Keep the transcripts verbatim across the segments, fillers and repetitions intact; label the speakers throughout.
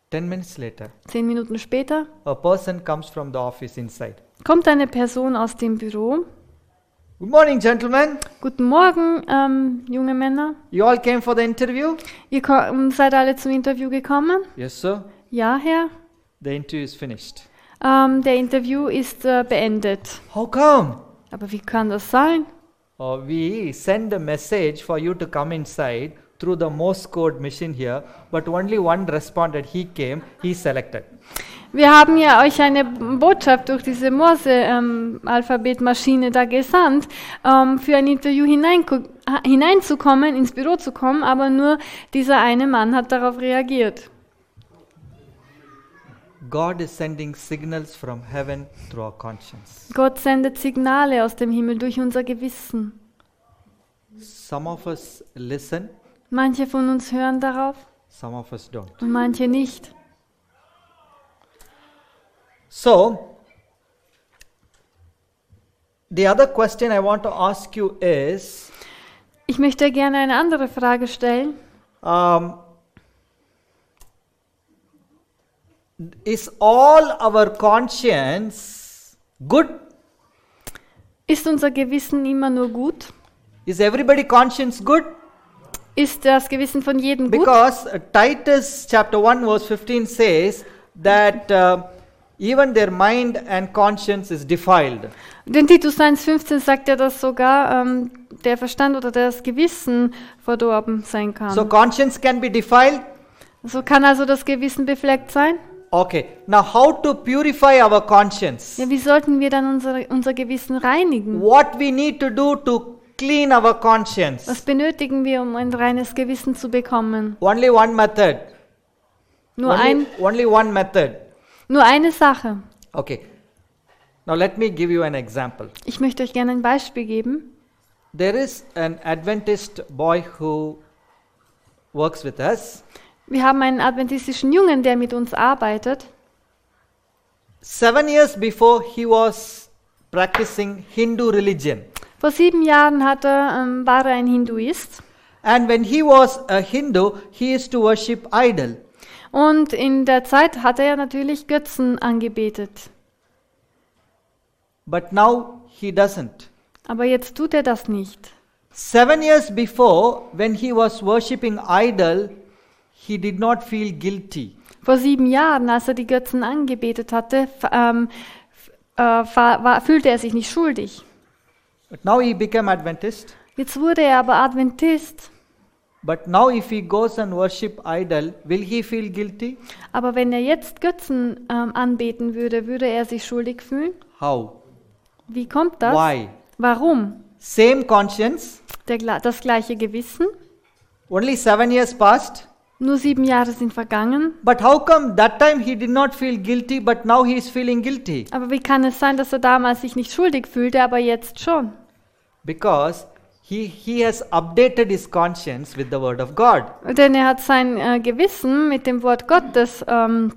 Speaker 1: Ten minutes later,
Speaker 2: Zehn Minuten später
Speaker 1: a person comes from the office inside.
Speaker 2: kommt eine Person aus dem Büro.
Speaker 1: Good morning, gentlemen.
Speaker 2: Guten Morgen, ähm, junge Männer.
Speaker 1: You all came for the interview?
Speaker 2: Ihr ko- seid alle zum Interview gekommen?
Speaker 1: Yes, sir.
Speaker 2: Ja, Herr.
Speaker 1: The interview is finished.
Speaker 2: Ähm, der Interview ist äh, beendet.
Speaker 1: How come?
Speaker 2: Aber wie kann das sein?
Speaker 1: Uh, we send a message for you to come inside through the Morse code machine here, but only one responded. He came, he selected.
Speaker 2: Wir haben ja euch eine Botschaft durch diese Morse-Alphabetmaschine da gesandt, ähm, für ein Interview hineinko- hineinzukommen, ins Büro zu kommen, aber nur dieser eine Mann hat darauf reagiert.
Speaker 1: God is sending signals from heaven through our conscience.
Speaker 2: Gott sendet Signale aus dem Himmel durch unser Gewissen.
Speaker 1: Some of us listen,
Speaker 2: Manche von uns hören darauf
Speaker 1: some of us don't.
Speaker 2: und manche nicht.
Speaker 1: So, the other question I want to ask you is,
Speaker 2: Ich möchte gerne eine andere Frage stellen.
Speaker 1: um, is all our conscience good?
Speaker 2: Ist unser Gewissen immer nur gut?
Speaker 1: Is everybody conscience good?
Speaker 2: Ist das Gewissen von jedem gut?
Speaker 1: Because uh, Titus chapter one verse fifteen says that uh, even their mind and conscience is defiled.
Speaker 2: Denn Titus eins fünfzehn sagt ja, dass sogar ähm, der Verstand oder das Gewissen verdorben sein kann.
Speaker 1: So conscience can be defiled?
Speaker 2: So kann also das Gewissen befleckt sein?
Speaker 1: Okay. Now how to purify our conscience?
Speaker 2: Ja, wie sollten wir dann unsere, unser Gewissen reinigen?
Speaker 1: What we need to do to clean our
Speaker 2: Was
Speaker 1: conscience?
Speaker 2: benötigen wir, um ein reines Gewissen zu bekommen?
Speaker 1: Only one method.
Speaker 2: Nur,
Speaker 1: Only,
Speaker 2: ein,
Speaker 1: only one method.
Speaker 2: nur eine Sache.
Speaker 1: Okay. Now let me give you an example.
Speaker 2: Ich möchte euch gerne ein Beispiel geben.
Speaker 1: There is an Adventist boy who works with us.
Speaker 2: Wir haben einen adventistischen Jungen, der mit uns arbeitet.
Speaker 1: Seven years before he was practicing Hindu religion.
Speaker 2: Vor sieben Jahren hat er, ähm, war er ein Hinduist.
Speaker 1: And when he was a Hindu, he used to worship idol.
Speaker 2: Und in der Zeit hat er natürlich Götzen angebetet.
Speaker 1: But now he doesn't.
Speaker 2: Aber jetzt tut er das nicht.
Speaker 1: Seven years before, when he was worshipping idol, he did not feel guilty.
Speaker 2: Vor sieben Jahren, als er die Götzen angebetet hatte, f- ähm, f- äh, fa- war, fühlte er sich nicht schuldig.
Speaker 1: But now he became Adventist.
Speaker 2: Jetzt wurde er aber Adventist.
Speaker 1: But now if he goes and worship idol, will he feel guilty?
Speaker 2: Aber wenn er jetzt Götzen ähm, anbeten würde, würde er sich schuldig fühlen?
Speaker 1: How?
Speaker 2: Wie kommt das?
Speaker 1: Why?
Speaker 2: Warum?
Speaker 1: Same conscience,
Speaker 2: Der, gla- das gleiche Gewissen.
Speaker 1: only seven years passed.
Speaker 2: Nur sieben Jahre sind vergangen.
Speaker 1: But how come that time he did not feel guilty, but now he is feeling guilty?
Speaker 2: Aber wie kann es sein, dass er damals sich nicht schuldig fühlte, aber jetzt schon?
Speaker 1: Because he, he has updated his conscience with the word of God.
Speaker 2: Denn er hat sein äh, Gewissen mit dem Wort Gottes ähm,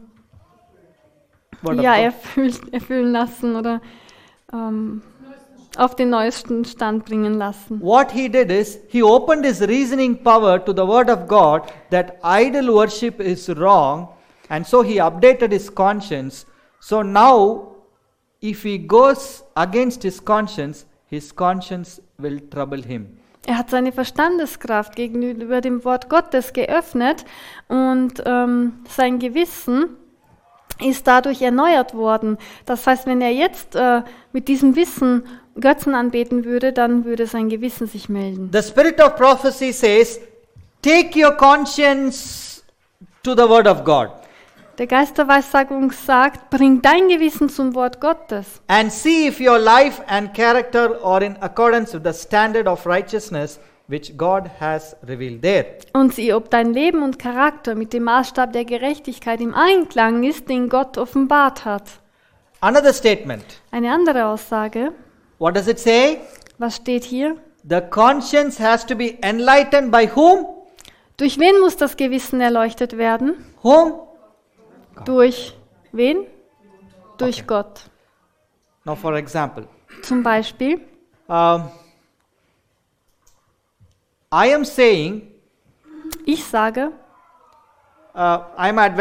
Speaker 1: Word of
Speaker 2: ja,
Speaker 1: God.
Speaker 2: erfüllt, erfüllen lassen oder ähm, auf den neuesten Stand bringen lassen.
Speaker 1: What he did is, he opened his reasoning power to the word of God that idol worship is wrong, and so he updated his conscience. So now, if he goes against his conscience, his conscience will trouble him.
Speaker 2: Er hat seine Verstandeskraft gegenüber dem Wort Gottes geöffnet und ähm, sein Gewissen ist dadurch erneuert worden. Das heißt, wenn er jetzt äh, mit diesem Wissen Götzen anbeten würde, dann würde sein Gewissen sich melden.
Speaker 1: The spirit of prophecy says, take your conscience to the word of God
Speaker 2: Der Geist der Weissagung sagt, bring dein Gewissen zum Wort Gottes
Speaker 1: and see if your life and character are in accordance with the standard of righteousness which God has revealed there.
Speaker 2: und sieh, ob dein Leben und Charakter mit dem Maßstab der Gerechtigkeit im Einklang ist, den Gott offenbart hat.
Speaker 1: Another statement.
Speaker 2: Eine andere Aussage,
Speaker 1: What does it say?
Speaker 2: was steht hier?
Speaker 1: The conscience has to be enlightened by whom?
Speaker 2: Durch wen muss das Gewissen erleuchtet werden?
Speaker 1: Whom?
Speaker 2: Durch wen? Durch Gott.
Speaker 1: Now for example,
Speaker 2: Zum Beispiel,
Speaker 1: um, I am saying,
Speaker 2: ich sage,
Speaker 1: uh, I am